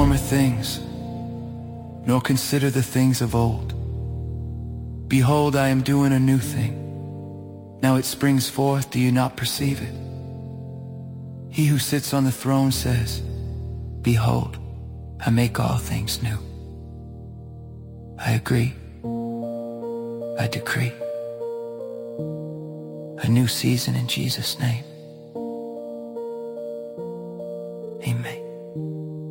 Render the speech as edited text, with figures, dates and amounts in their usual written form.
former things, nor consider the things of old. Behold, I am doing a new thing. Now it springs forth, do you not perceive it? He who sits on the throne says, behold, I make all things new. I agree. I decree. A new season in Jesus' name.